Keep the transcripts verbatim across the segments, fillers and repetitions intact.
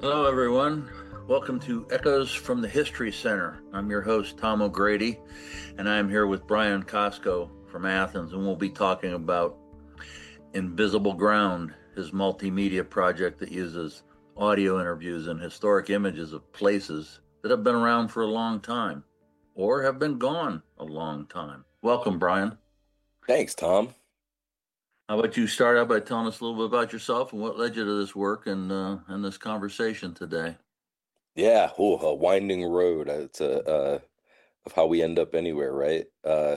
Hello, everyone. Welcome to Echoes from the History Center. I'm your host, Tom O'Grady, and I'm here with Brian Costco from Athens, and we'll be talking about Invisible Ground, his multimedia project that uses audio interviews and historic images of places that have been around for a long time or have been gone a long time. Welcome, Brian. Thanks, Tom. How about you start out by telling us a little bit about yourself and what led you to this work and uh, and this conversation today? Yeah, oh, a winding road. uh, It's a uh, of how we end up anywhere, right? Uh,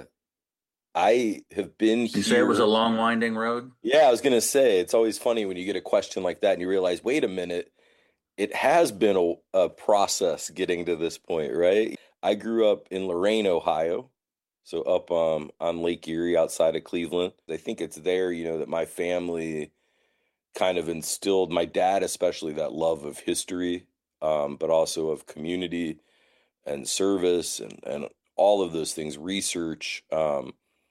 I have been You say it was a here. long, winding road? Yeah, I was gonna say it's always funny when you get a question like that and you realize, wait a minute, it has been a, a process getting to this point, right? I grew up in Lorain, Ohio, so up um, on Lake Erie outside of Cleveland. I think it's there, you know, that my family kind of instilled, my dad especially, that love of history, um, but also of community and service and, and all of those things, research, um,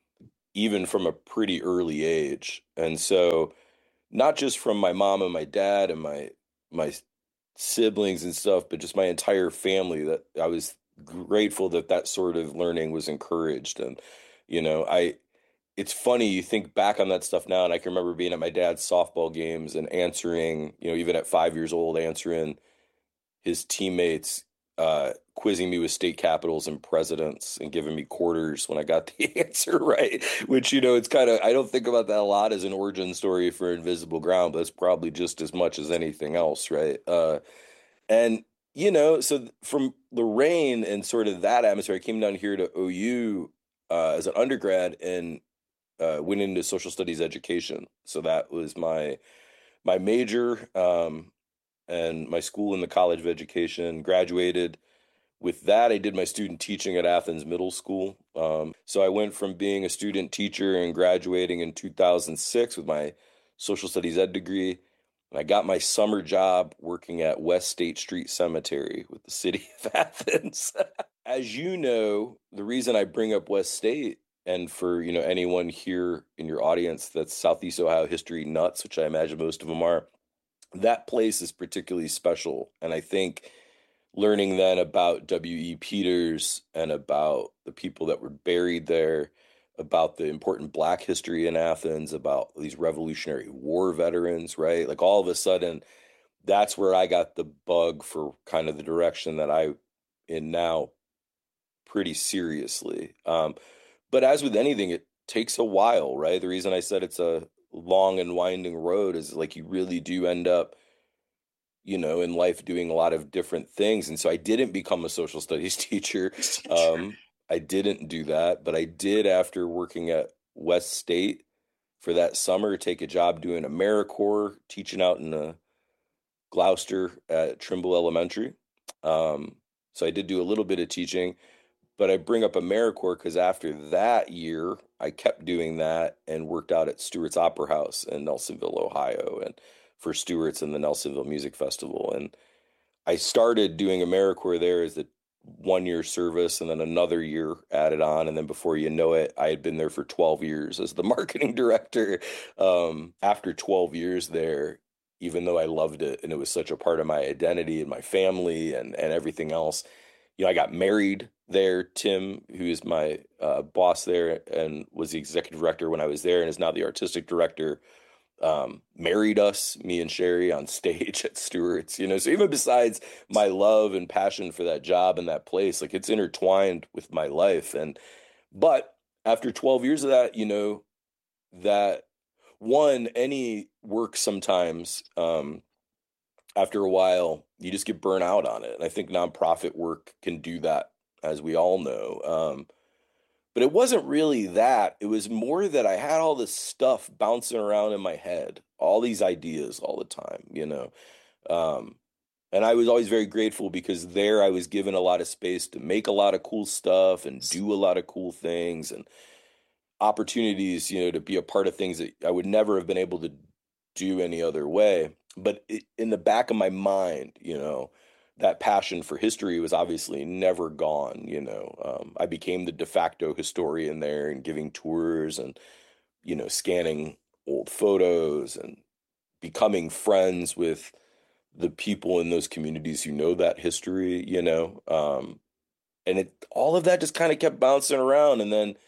even from a pretty early age. And so not just from my mom and my dad and my my siblings and stuff, but just my entire family, that I was grateful that that sort of learning was encouraged. And, you know, I, it's funny, you think back on that stuff now, and I can remember being at my dad's softball games and answering, you know, even at five years old, answering his teammates, uh, quizzing me with state capitals and presidents and giving me quarters when I got the answer right, which, you know, it's kind of, I don't think about that a lot as an origin story for Invisible Ground, but it's probably just as much as anything else, right? Uh, and, you know, so from Lorain and sort of that atmosphere, I came down here to O U uh, as an undergrad and uh, went into social studies education. So that was my my major um, and my school in the College of Education. Graduated with that. I did my student teaching at Athens Middle School. Um, so I went from being a student teacher and graduating in two thousand six with my social studies ed degree. And I got my summer job working at West State Street Cemetery with the city of Athens. As you know, the reason I bring up West State, and for, you know, anyone here in your audience that's Southeast Ohio history nuts, which I imagine most of them are, that place is particularly special. And I think learning then about W E. Peters and about the people that were buried there, about the important Black history in Athens, about these Revolutionary War veterans, right? Like all of a sudden, that's where I got the bug for kind of the direction that I in now pretty seriously. Um, but as with anything, it takes a while, right? The reason I said it's a long and winding road is like you really do end up, you know, in life doing a lot of different things. And so I didn't become a social studies teacher. Um, I didn't do that, but I did, after working at West State for that summer, take a job doing AmeriCorps, teaching out in uh, Gloucester at Trimble Elementary. Um, so I did do a little bit of teaching, but I bring up AmeriCorps because after that year, I kept doing that and worked out at Stewart's Opera House in Nelsonville, Ohio, and for Stewart's and the Nelsonville Music Festival. And I started doing AmeriCorps there as a one-year service and then another year added on. And then before you know it, I had been there for twelve years as the marketing director. Um, after twelve years there, even though I loved it and it was such a part of my identity and my family and, and everything else, you know, I got married there. Tim, who is my uh, boss there and was the executive director when I was there and is now the artistic director, um, married us, me and Sherry, on stage at Stewart's, you know. So even besides my love and passion for that job and that place, like it's intertwined with my life. And, but after twelve years of that, you know, that one, any work sometimes, um, after a while, you just get burnt out on it. And I think nonprofit work can do that, as we all know. Um, but it wasn't really that. It was more that I had all this stuff bouncing around in my head, all these ideas all the time, you know. Um, and I was always very grateful because there I was given a lot of space to make a lot of cool stuff and do a lot of cool things and opportunities, you know, to be a part of things that I would never have been able to do any other way. But it, in the back of my mind, you know, that passion for history was obviously never gone. You know, um, I became the de facto historian there and giving tours and, you know, scanning old photos and becoming friends with the people in those communities who know that history, you know, um, and it all of that just kind of kept bouncing around. And then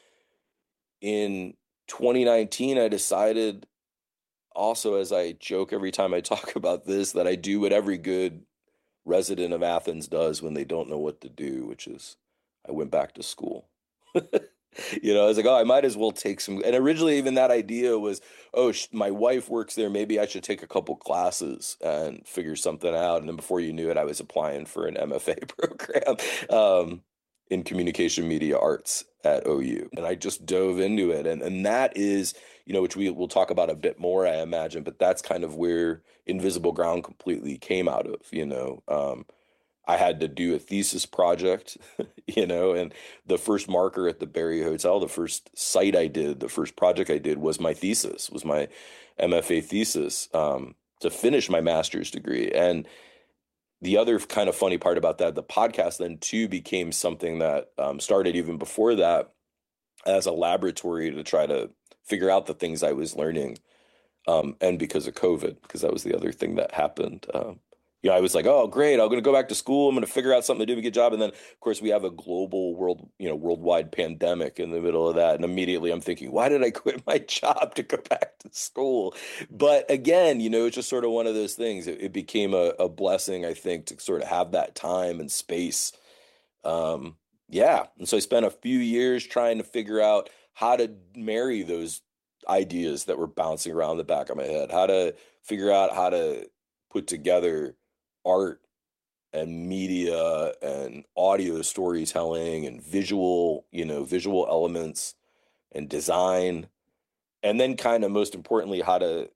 in twenty nineteen, I decided also, as I joke every time I talk about this, that I do what every good resident of Athens does when they don't know what to do, which is I went back to school. You know, I was like, oh, I might as well take some. And originally, even that idea was, oh, sh- my wife works there. Maybe I should take a couple classes and figure something out. And then before you knew it, I was applying for an M F A program um, in communication media arts at O U. And I just dove into it. And, and that is, you know, which we will talk about a bit more, I imagine. But that's kind of where Invisible Ground completely came out of, you know. Um, I had to do a thesis project, you know, and the first marker at the Barry Hotel, the first site I did, the first project I did was my thesis, was my M F A thesis um, to finish my master's degree. And the other kind of funny part about that, the podcast then too became something that um, started even before that as a laboratory to try to figure out the things I was learning. Um, and because of COVID, because that was the other thing that happened. Um, you know, I was like, oh, great, I'm going to go back to school. I'm going to figure out something to do a good job. And then, of course, we have a global world, you know, worldwide pandemic in the middle of that. And immediately I'm thinking, why did I quit my job to go back to school? But again, you know, it's just sort of one of those things. It, it became a, a blessing, I think, to sort of have that time and space. Um, yeah. And so I spent a few years trying to figure out how to marry those ideas that were bouncing around the back of my head, how to figure out how to put together art and media and audio storytelling and visual, you know, visual elements and design. And then kind of most importantly, how to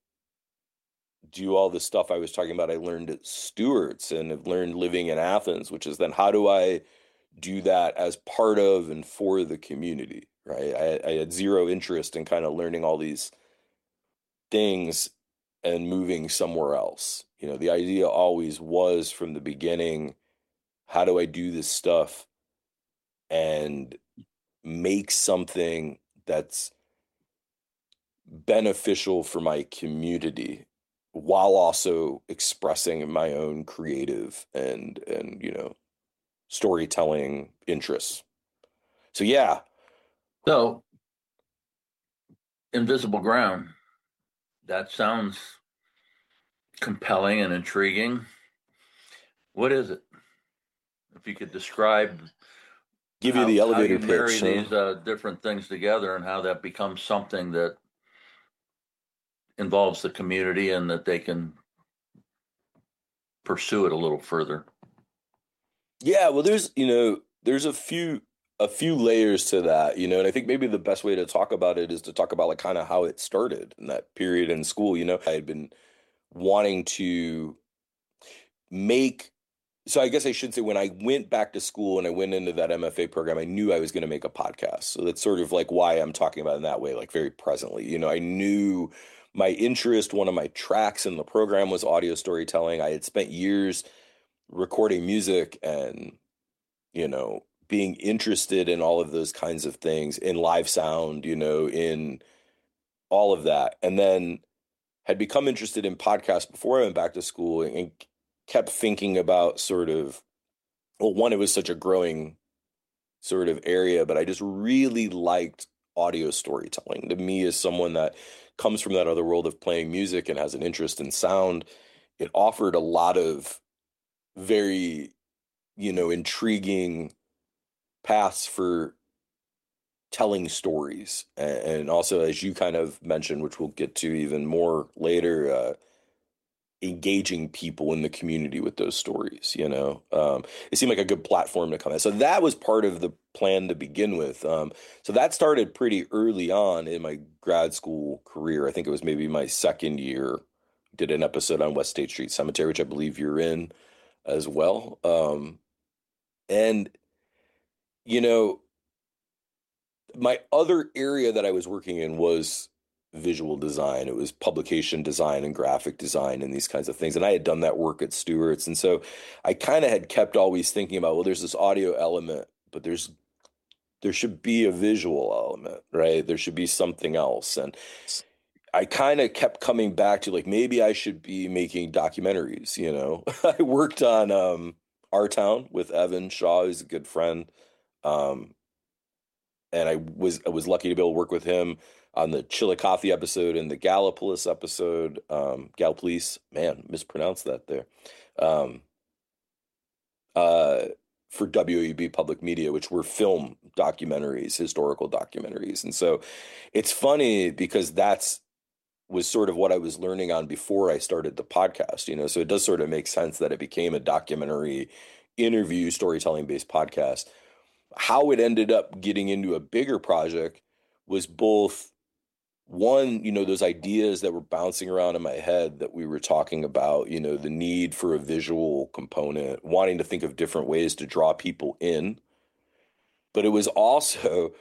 do all the stuff I was talking about I learned at Stewart's and have learned living in Athens, which is then how do I do that as part of and for the community, right? I, I had zero interest in kind of learning all these things and moving somewhere else. You know, the idea always was from the beginning, how do I do this stuff and make something that's beneficial for my community while also expressing my own creative and, and, you know, storytelling interests. So, yeah. So, Invisible Ground, that sounds compelling and intriguing. What is it? If you could describe, give how, you the elevator how you marry pitch. Huh? these uh, different things together and how that becomes something that involves the community and that they can pursue it a little further. Yeah, well, there's, you know, there's a few a few layers to that, you know, and I think maybe the best way to talk about it is to talk about like kind of how it started in that period in school. You know, I had been wanting to make, so I guess I should say when I went back to school and I went into that M F A program, I knew I was going to make a podcast. So that's sort of like why I'm talking about it in that way, like very presently. You know, I knew my interest, one of my tracks in the program was audio storytelling. I had spent years recording music and, you know, being interested in all of those kinds of things, in live sound, you know, in all of that. And then had become interested in podcasts before I went back to school and kept thinking about sort of, well, one, it was such a growing sort of area, but I just really liked audio storytelling. To me, as someone that comes from that other world of playing music and has an interest in sound, it offered a lot of very, you know, intriguing paths for telling stories. And also, as you kind of mentioned, which we'll get to even more later, uh, engaging people in the community with those stories, you know, um, it seemed like a good platform to come at. So that was part of the plan to begin with. Um, so that started pretty early on in my grad school career. I think it was maybe my second year. Did an episode on West State Street Cemetery, which I believe you're in as well. Um, and, you know, my other area that I was working in was visual design. It was publication design and graphic design and these kinds of things. And I had done that work at Stewart's. And so I kind of had kept always thinking about, well, there's this audio element, but there's, there should be a visual element, right? There should be something else. And I kind of kept coming back to like, maybe I should be making documentaries, you know. I worked on um, Our Town with Evan Shaw, who's a good friend. Um, and I was I was lucky to be able to work with him on the Chillicothe episode and the Gallipolis episode. Um, Gallipolis, man, mispronounced that there. Um, uh, for W A B Public Media, which were film documentaries, historical documentaries. And so it's funny because that's was sort of what I was learning on before I started the podcast, you know, so it does sort of make sense that it became a documentary interview storytelling based podcast. How it ended up getting into a bigger project was both one, you know, those ideas that were bouncing around in my head that we were talking about, you know, the need for a visual component, wanting to think of different ways to draw people in. But it was also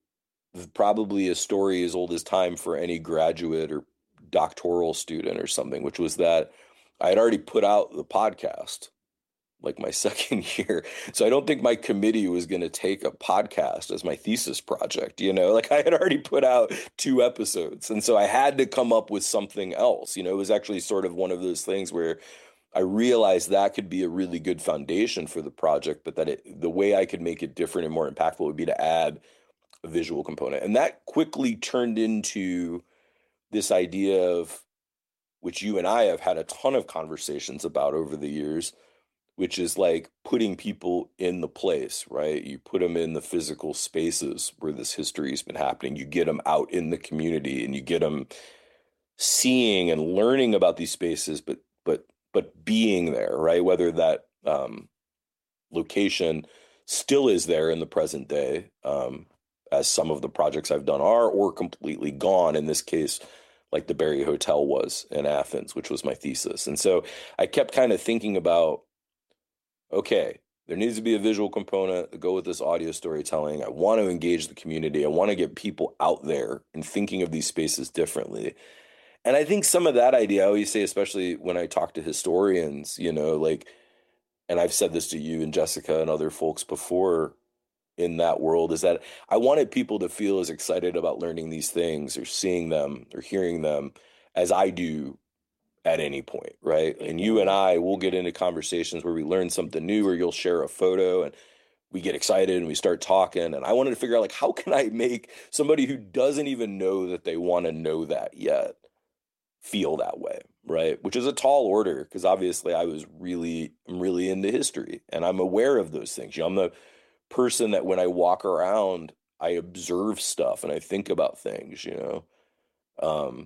probably a story as old as time for any graduate or doctoral student or something, which was that I had already put out the podcast like my second year. So I don't think my committee was going to take a podcast as my thesis project, you know, like I had already put out two episodes. And so I had to come up with something else. You know, it was actually sort of one of those things where I realized that could be a really good foundation for the project, but that it, the way I could make it different and more impactful would be to add a visual component. And that quickly turned into this idea of, which you and I have had a ton of conversations about over the years, which is like putting people in the place, right? You put them in the physical spaces where this history has been happening. You get them out in the community and you get them seeing and learning about these spaces, but but but being there, right? Whether that um, location still is there in the present day, um, as some of the projects I've done are, or completely gone. In this case, like the Berry Hotel was in Athens, which was my thesis. And so I kept kind of thinking about, okay, there needs to be a visual component to go with this audio storytelling. I want to engage the community. I want to get people out there and thinking of these spaces differently. And I think some of that idea, I always say, especially when I talk to historians, you know, like, and I've said this to you and Jessica and other folks before in that world, is that I wanted people to feel as excited about learning these things or seeing them or hearing them as I do at any point, right? And you and I will get into conversations where we learn something new, or you'll share a photo and we get excited and we start talking. And I wanted to figure out, like, how can I make somebody who doesn't even know that they want to know that yet feel that way, right? Which is a tall order, because obviously I was really, I'm really into history and I'm aware of those things. You know, I'm the person that when I walk around, I observe stuff and I think about things, you know? Um,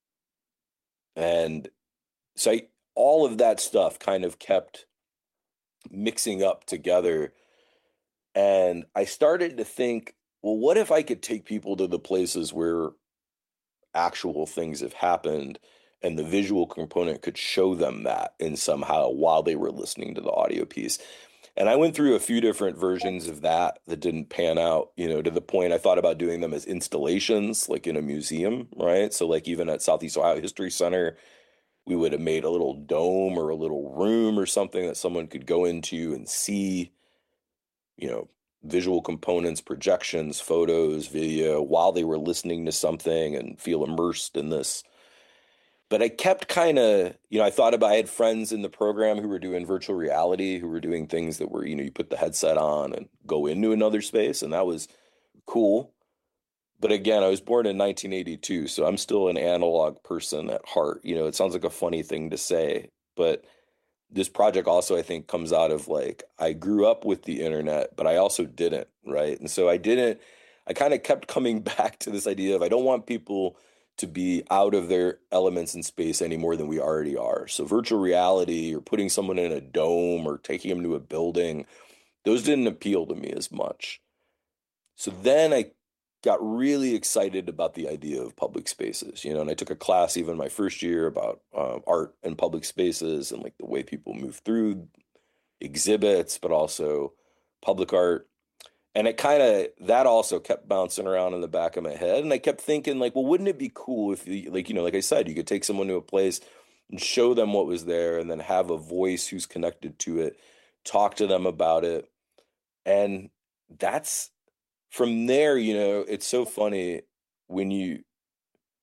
and so I, all of that stuff kind of kept mixing up together. And I started to think, well, what if I could take people to the places where actual things have happened and the visual component could show them that in somehow while they were listening to the audio piece. And I went through a few different versions of that that didn't pan out, you know, to the point I thought about doing them as installations, like in a museum, right? So like even at Southeast Ohio History Center, we would have made a little dome or a little room or something that someone could go into and see, you know, visual components, projections, photos, video, while they were listening to something and feel immersed in this. But I kept kind of, you know, I thought about, I had friends in the program who were doing virtual reality, who were doing things that were, you know, you put the headset on and go into another space, and that was cool. But again, I was born in nineteen eighty-two, so I'm still an analog person at heart. You know, it sounds like a funny thing to say, but this project also, I think, comes out of like, I grew up with the internet, but I also didn't, right? And so I didn't, I kind of kept coming back to this idea of I don't want people to be out of their elements in space any more than we already are. So virtual reality or putting someone in a dome or taking them to a building, those didn't appeal to me as much. So then I got really excited about the idea of public spaces, you know, and I took a class even my first year about uh, art and public spaces and like the way people move through exhibits, but also public art. And it kind of, that also kept bouncing around in the back of my head. And I kept thinking like, well, wouldn't it be cool if you, like, you know, like I said, you could take someone to a place and show them what was there and then have a voice who's connected to it, talk to them about it. And that's, from there, you know, it's so funny when you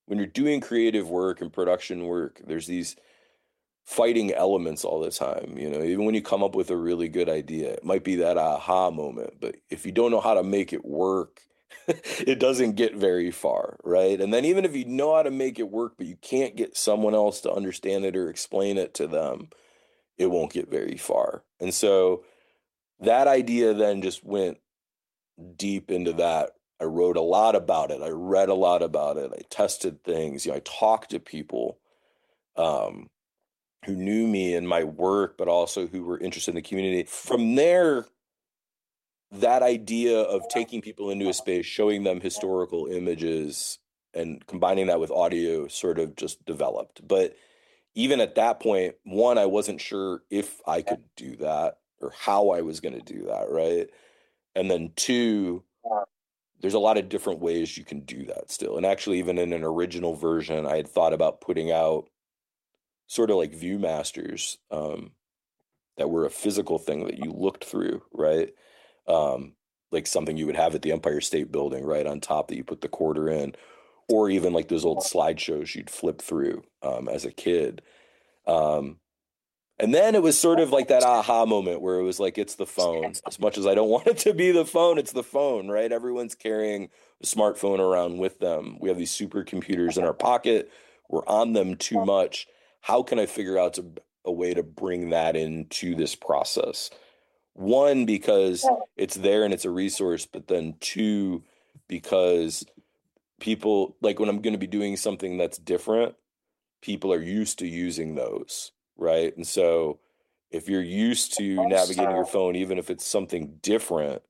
when you're doing creative work and production work, there's these fighting elements all the time. You know, even when you come up with a really good idea, it might be that aha moment, but if you don't know how to make it work, it doesn't get very far, right? And then even if you know how to make it work, but you can't get someone else to understand it or explain it to them, it won't get very far. And so that idea then just went deep into that. I wrote a lot about it. I read a lot about it. I tested things. You know, I talked to people um, who knew me and my work, but also who were interested in the community. From there, that idea of taking people into a space, showing them historical images, and combining that with audio sort of just developed. But even at that point, one, I wasn't sure if I could do that or how I was going to do that, right? And then two, there's a lot of different ways you can do that still. And actually, even in an original version, I had thought about putting out sort of like Viewmasters um, that were a physical thing that you looked through, right? Um, like something you would have at the Empire State Building, right on top that you put the quarter in, or even like those old slideshows you'd flip through um, as a kid. Um, and then it was sort of like that aha moment where it was like, it's the phone. As much as I don't want it to be the phone, it's the phone, right? Everyone's carrying a smartphone around with them. We have these supercomputers in our pocket. We're on them too much. How can I figure out to, a way to bring that into this process? One, because it's there and it's a resource, but then two, because people, like when I'm going to be doing something that's different, people are used to using those, right? And so if you're used to navigating your phone, even if it's something different,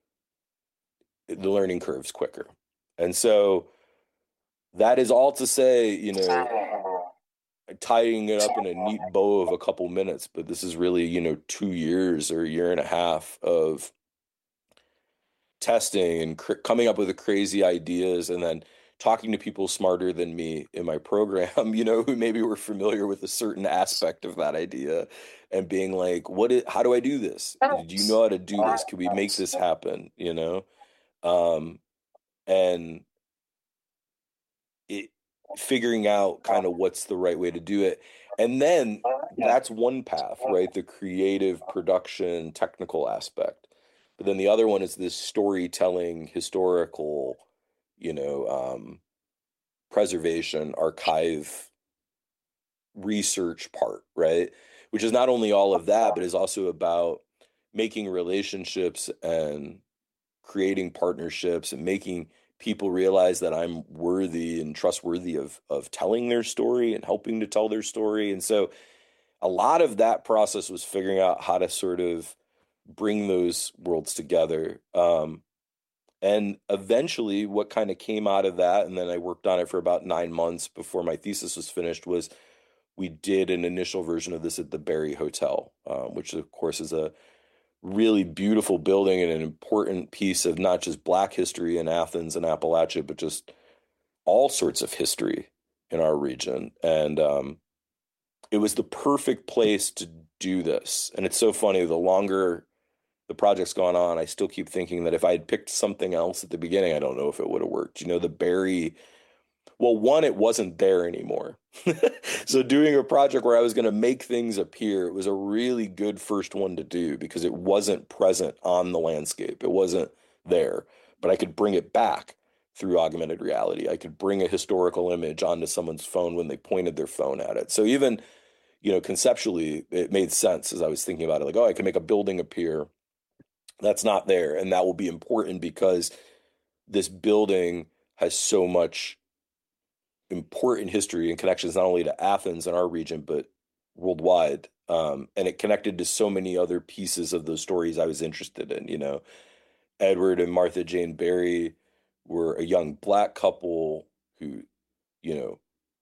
the learning curve's quicker. And so that is all to say, you know, tying it up in a neat bow of a couple minutes, but this is really, you know, two years or a year and a half of testing and cr- coming up with crazy ideas, and then talking to people smarter than me in my program, you know, who maybe were familiar with a certain aspect of that idea, and being like, what is, how do I do this? Do you know how to do this? Can we make this happen? You know? Um, and it, figuring out kind of what's the right way to do it. And then that's one path, right? The creative production, technical aspect. But then the other one is this storytelling, historical, you know, um, preservation, archive, research part, right? Which is not only all of that, but is also about making relationships and creating partnerships and making people realize that I'm worthy and trustworthy of of telling their story and helping to tell their story. And so a lot of that process was figuring out how to sort of bring those worlds together. Um, and eventually what kind of came out of that, and then I worked on it for about nine months before my thesis was finished, was we did an initial version of this at the Barry Hotel, um, which of course is a really beautiful building and an important piece of not just Black history in Athens and Appalachia, but just all sorts of history in our region. And um, it was the perfect place to do this. And it's so funny, the longer the project's gone on, I still keep thinking that if I had picked something else at the beginning, I don't know if it would have worked. You know, the Barry, well, one, it wasn't there anymore. So doing a project where I was going to make things appear, it was a really good first one to do because it wasn't present on the landscape. It wasn't there, but I could bring it back through augmented reality. I could bring a historical image onto someone's phone when they pointed their phone at it. So even, you know, conceptually, it made sense as I was thinking about it, like, oh, I can make a building appear that's not there. And that will be important because this building has so much important history and connections, not only to Athens and our region, but worldwide. Um, and it connected to so many other pieces of those stories I was interested in. You know, Edward and Martha Jane Barry were a young Black couple who, you know,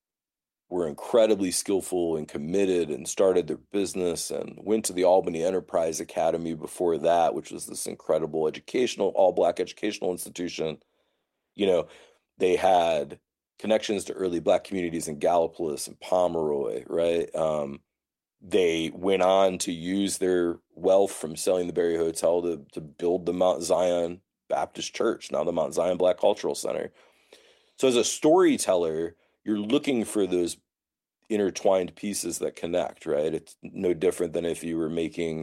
were incredibly skillful and committed and started their business and went to the Albany Enterprise Academy before that, which was this incredible educational, all Black educational institution. You know, they had connections to early Black communities in Gallipolis and Pomeroy, right? Um, they went on to use their wealth from selling the Barry Hotel to, to build the Mount Zion Baptist Church, now the Mount Zion Black Cultural Center. So as a storyteller, you're looking for those intertwined pieces that connect, right? It's no different than if you were making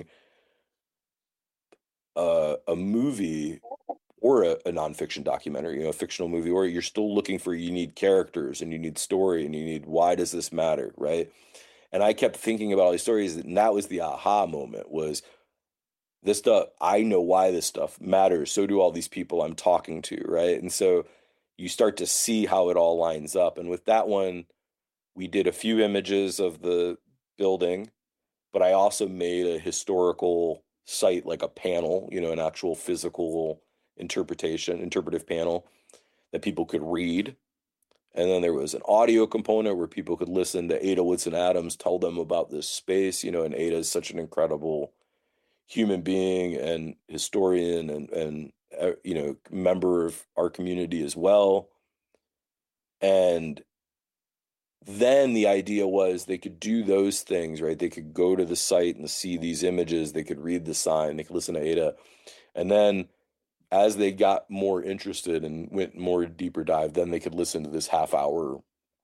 a, a movie or a, a nonfiction documentary, you know, a fictional movie, or you're still looking for, you need characters and you need story and you need, why does this matter, right? And I kept thinking about all these stories, and that was the aha moment, was this stuff, I know why this stuff matters. So do all these people I'm talking to, right? And so you start to see how it all lines up. And with that one, we did a few images of the building, but I also made a historical site, like a panel, you know, an actual physical interpretation, interpretive panel that people could read. And then there was an audio component where people could listen to Ada Woodson Adams tell them about this space, you know, and Ada is such an incredible human being and historian and, and uh, you know, member of our community as well. And then the idea was they could do those things, right? They could go to the site and see these images. They could read the sign. They could listen to Ada. And then as they got more interested and went more deeper dive, then they could listen to this half hour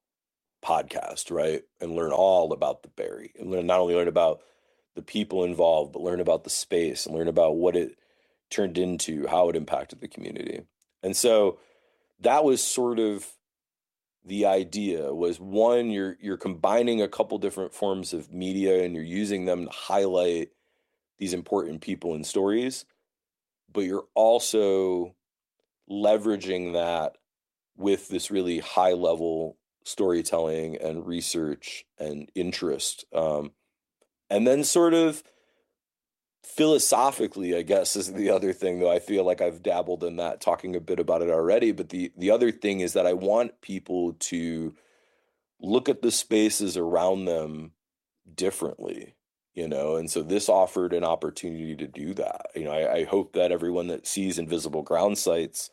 podcast, right? And learn all about the Berry, and learn, not only learn about the people involved, but learn about the space and learn about what it turned into, how it impacted the community. And so that was sort of the idea, was one, you're you're combining a couple different forms of media and you're using them to highlight these important people and stories, but you're also leveraging that with this really high level storytelling and research and interest. Um, and then sort of philosophically, I guess, is the other thing, though I feel like I've dabbled in that, talking a bit about it already. But the, the other thing is that I want people to look at the spaces around them differently, you know, and so this offered an opportunity to do that. You know, I, I hope that everyone that sees invisible ground sites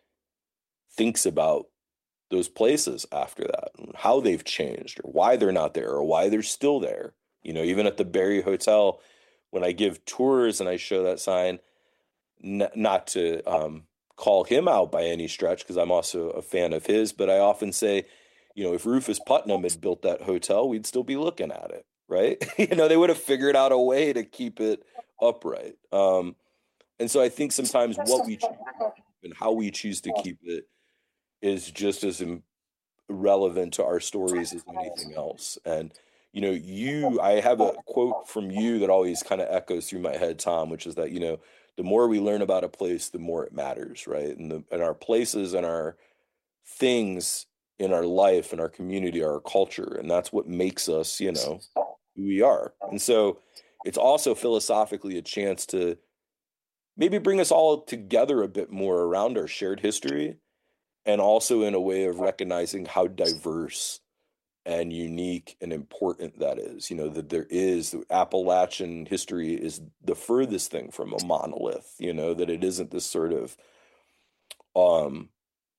thinks about those places after that, and how they've changed, or why they're not there, or why they're still there. You know, even at the Berry Hotel, when I give tours and I show that sign, n- not to um, call him out by any stretch, because I'm also a fan of his, but I often say, you know, if Rufus Putnam had built that hotel, we'd still be looking at it, right? You know, they would have figured out a way to keep it upright. Um, and so I think sometimes what we choose and how we choose to keep it is just as im- relevant to our stories as anything else. And you know, you, I have a quote from you that always kind of echoes through my head, Tom, which is that, you know, the more we learn about a place, the more it matters, right? And the, and our places and our things in our life and our community are our culture. And that's what makes us, you know, who we are. And so it's also philosophically a chance to maybe bring us all together a bit more around our shared history, and also in a way of recognizing how diverse and unique and important that is. You know, that there is, Appalachian history is the furthest thing from a monolith, you know, that it isn't this sort of um,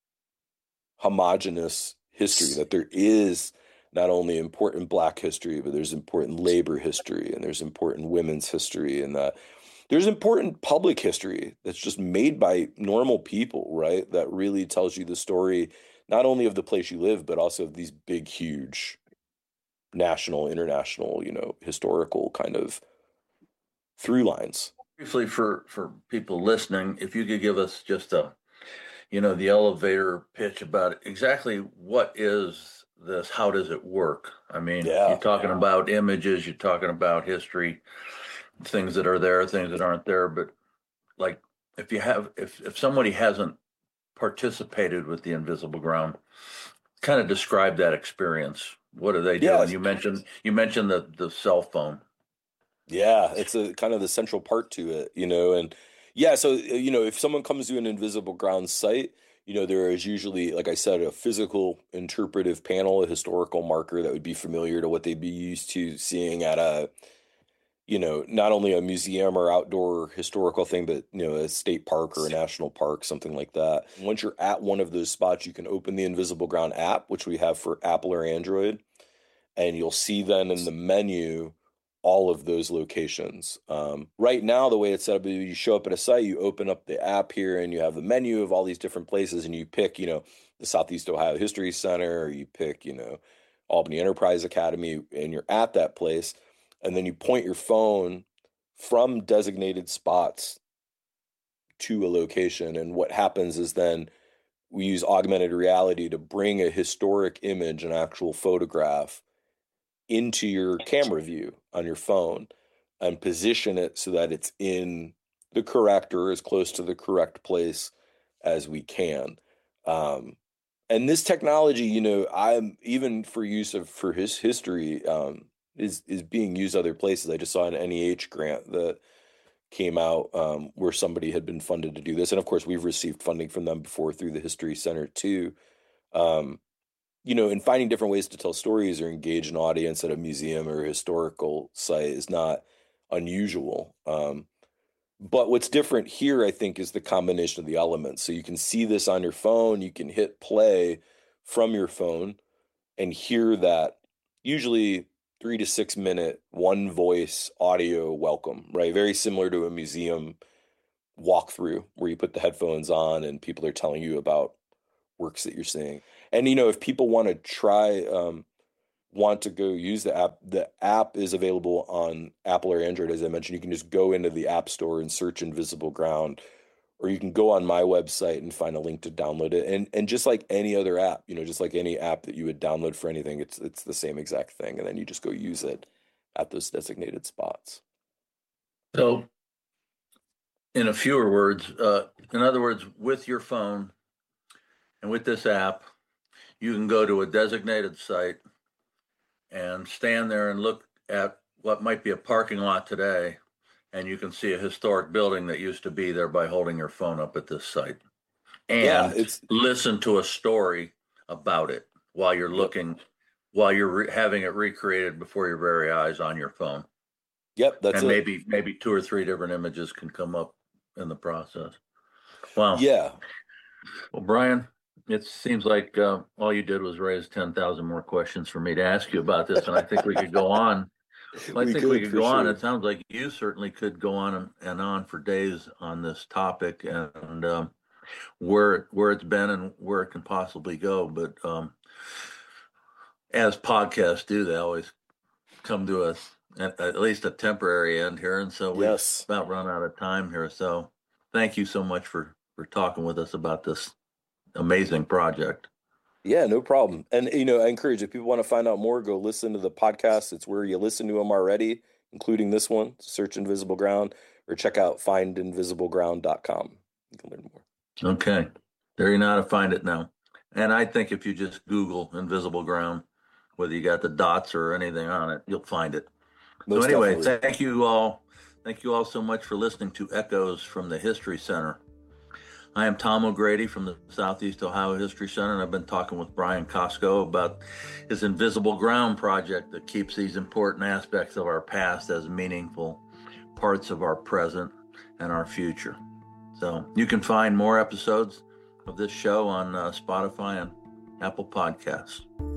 homogenous history, that there is not only important Black history, but there's important labor history, and there's important women's history, and that there's important public history that's just made by normal people, right? That really tells you the story, not only of the place you live, but also of these big, huge national, international, you know, historical kind of through lines. Briefly, for, for people listening, if you could give us just a, you know, the elevator pitch about exactly what is this, how does it work? I mean, Yeah. you're talking about images, you're talking about history, things that are there, things that aren't there, but like if you have, if, if somebody hasn't participated with the Invisible Ground, kind of describe that experience. What do they do? Yes. And you mentioned, you mentioned the, the cell phone. Yeah, it's a kind of the central part to it, you know, and yeah, so, you know, if someone comes to an Invisible Ground site, you know, there is usually, like I said, a physical interpretive panel, a historical marker that would be familiar to what they'd be used to seeing at a, you know, not only a museum or outdoor historical thing, but, you know, a state park or a national park, something like that. Once you're at one of those spots, you can open the Invisible Ground app, which we have for Apple or Android, and you'll see then in the menu all of those locations. Um, right now, the way it's set up, you show up at a site, you open up the app here, and you have the menu of all these different places, and you pick, you know, the Southeast Ohio History Center, or you pick, you know, Albany Enterprise Academy, and you're at that place, and then you point your phone from designated spots to a location. And what happens is then we use augmented reality to bring a historic image, an actual photograph, into your camera view on your phone and position it so that it's in the correct or as close to the correct place as we can. Um, and this technology, you know, I'm even for use of for his history um, is is being used other places. I just saw an N E H grant that came out um, where somebody had been funded to do this, and of course, we've received funding from them before through the History Center too. Um, you know, and finding different ways to tell stories or engage an audience at a museum or a historical site is not unusual. Um, but what's different here, I think, is the combination of the elements. So you can see this on your phone, you can hit play from your phone and hear that usually three to six minute, one voice audio welcome, right? Very similar to a museum walkthrough where you put the headphones on and people are telling you about works that you're seeing. And, you know, if people want to try, um, want to go use the app, the app is available on Apple or Android. As I mentioned, you can just go into the App Store and search Invisible Ground, or you can go on my website and find a link to download it. And and just like any other app, you know, just like any app that you would download for anything, it's it's the same exact thing. And then you just go use it at those designated spots. So, in a fewer words, uh, in other words, with your phone and with this app, you can go to a designated site and stand there and look at what might be a parking lot today, and you can see a historic building that used to be there by holding your phone up at this site, and Yeah, it's listen to a story about it while you're looking, yep. while you're re- having it recreated before your very eyes on your phone. Yep, that's and it. maybe maybe two or three different images can come up in the process. Wow. Yeah. Well, Brian, it seems like uh, all you did was raise ten thousand more questions for me to ask you about this, and I think we could go on. Well, I We think could, we could for go on. sure. It sounds like you certainly could go on and, and on for days on this topic, and um, where where it's been and where it can possibly go. But um, as podcasts do, they always come to us at, at least a temporary end here, and so we've Yes. about run out of time here. So thank you so much for for talking with us about this amazing project. Yeah, no problem. And, you know, I encourage, if people want to find out more, go listen to the podcast. It's where you listen to them already, including this one, search Invisible Ground, or check out find invisible ground dot com. You can learn more. Okay. There you know how to find it now. And I think if you just Google Invisible Ground, whether you got the dots or anything on it, you'll find it. Most so anyway, definitely. thank you all. Thank you all so much for listening to Echoes from the History Center. I am Tom O'Grady from the Southeast Ohio History Center, and I've been talking with Brian Cosco about his Invisible Ground project that keeps these important aspects of our past as meaningful parts of our present and our future. So you can find more episodes of this show on uh, Spotify and Apple Podcasts.